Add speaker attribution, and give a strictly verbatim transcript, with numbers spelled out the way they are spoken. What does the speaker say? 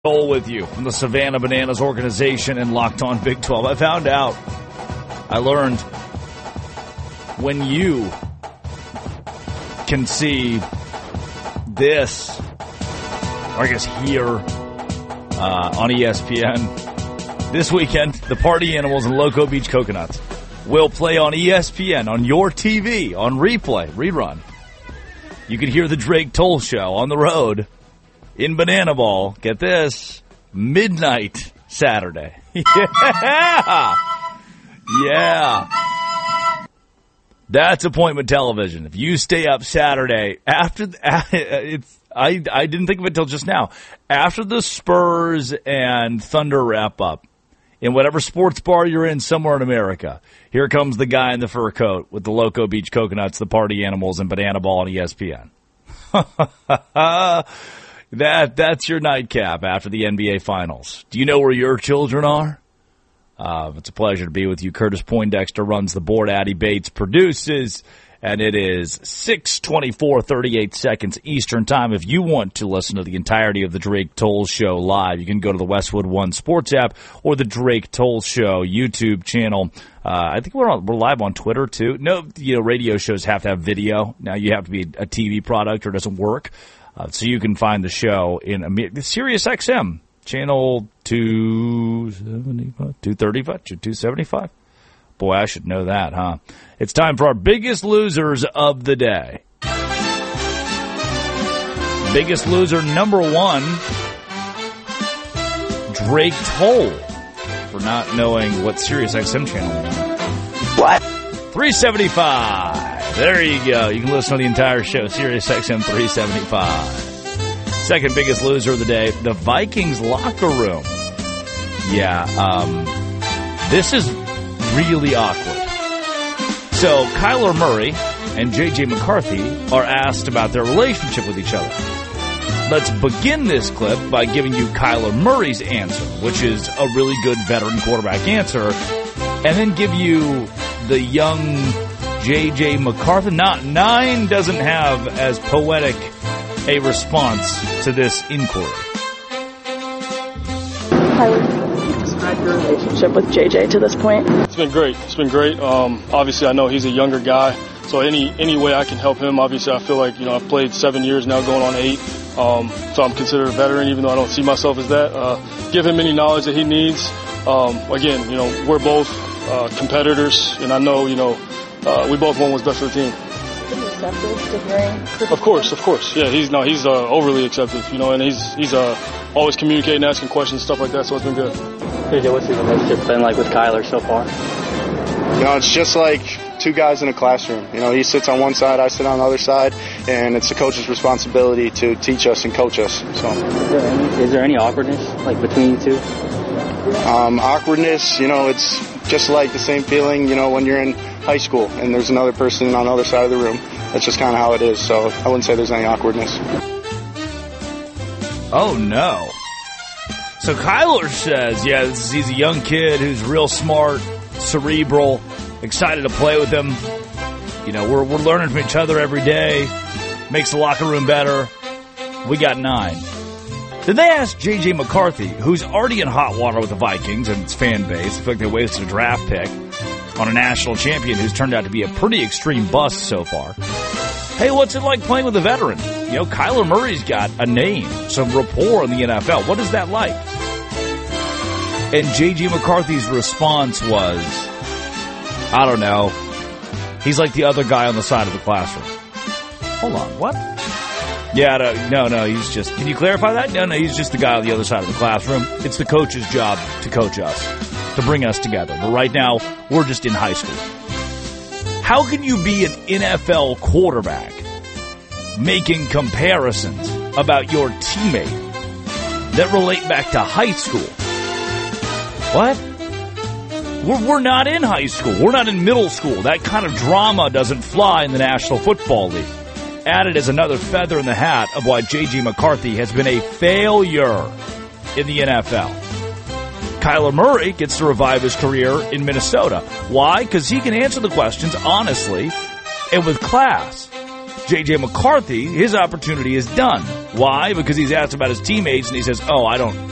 Speaker 1: Roll with you from the Savannah Bananas organization and Locked On Big twelve. I found out, I learned, when you can see this, or I guess here, uh, on E S P N, this weekend, the Party Animals and Loco Beach Coconuts will play on E S P N, on your T V, on replay, rerun. You can hear the Drake Toll Show on the road in Banana Ball. Get this, midnight Saturday. Yeah! Yeah. That's appointment television. If you stay up Saturday after, it's, I, I didn't think of it until just now. After the Spurs and Thunder wrap up, in whatever sports bar you're in somewhere in America, here comes the guy in the fur coat with the Loco Beach Coconuts, the Party Animals, and Banana Ball on E S P N. That that's your nightcap after the N B A Finals. Do you know where your children are? Uh, it's a pleasure to be with you. Curtis Poindexter runs the board. Addie Bates produces, and it is six twenty-four, thirty-eight seconds Eastern Time. If you want to listen to the entirety of the Drake Toll Show live, you can go to the Westwood One Sports app or the Drake Toll Show YouTube channel. Uh, I think we're on, we're live on Twitter too. No, you know, radio shows have to have video. Now you have to be a T V product or it doesn't work. Uh, so you can find the show in a, Sirius X M, channel two seventy-five, two thirty-five, two seventy-five. Boy, I should know that, huh? It's time for our biggest losers of the day. Biggest loser number one, Drake Toll, for not knowing what Sirius X M channel is. What? three seventy-five. There you go. You can listen to the entire show, Sirius X M three seventy-five. Second biggest loser of the day, the Vikings locker room. Yeah, um, this is really awkward. So Kyler Murray and J J McCarthy are asked about their relationship with each other. Let's begin this clip by giving you Kyler Murray's answer, which is a really good veteran quarterback answer, and then give you the young J J McCarthy. Not nine doesn't have as poetic a response to this inquiry.
Speaker 2: How would you describe your relationship with J J to this point?
Speaker 3: It's been great. It's been great. Um, obviously, I know he's a younger guy, so any any way I can help him. Obviously, I feel like you know I've played seven years now, going on eight. Um, so I'm considered a veteran, even though I don't see myself as that. Uh, give him any knowledge that he needs. Um, again, you know, we're both uh, competitors, and I know you know. Uh, we both want what's best for the team. Of course, of course. Yeah, he's no, he's uh, overly accepting, you know, and he's he's uh, always communicating, asking questions, stuff like that. So it's been good.
Speaker 4: J J, what's your relationship been like with Kyler so far?
Speaker 5: You know, it's just like two guys in a classroom. You know, he sits on one side, I sit on the other side, and it's the coach's responsibility to teach us and coach us. So,
Speaker 4: is there any, is there any awkwardness like between you two?
Speaker 5: Um, awkwardness, you know, it's just like the same feeling, you know, when you're in high school and there's another person on the other side of the room. That's just kind of how it is. So I wouldn't say there's any awkwardness.
Speaker 1: Oh, no. So Kyler says, yeah, this is, he's a young kid who's real smart, cerebral, excited to play with him. You know, we're, we're learning from each other every day. Makes the locker room better. We got nine. Then they asked J J McCarthy, who's already in hot water with the Vikings and its fan base. I feel like they wasted a draft pick on a national champion who's turned out to be a pretty extreme bust so far. Hey, what's it like playing with a veteran? You know, Kyler Murray's got a name, some rapport in the N F L. What is that like? And J J McCarthy's response was, I don't know. He's like the other guy on the side of the classroom. Hold on, what? Yeah, no, no, he's just... Can you clarify that? No, no, he's just the guy on the other side of the classroom. It's the coach's job to coach us, to bring us together. But right now, we're just in high school. How can you be an N F L quarterback making comparisons about your teammate that relate back to high school? What? We're, we're not in high school. We're not in middle school. That kind of drama doesn't fly in the National Football League. Added as another feather in the hat of why J J McCarthy has been a failure in the N F L. Kyler Murray gets to revive his career in Minnesota. Why? Because he can answer the questions honestly and with class. J J McCarthy, his opportunity is done. Why? Because he's asked about his teammates and he says, oh, I don't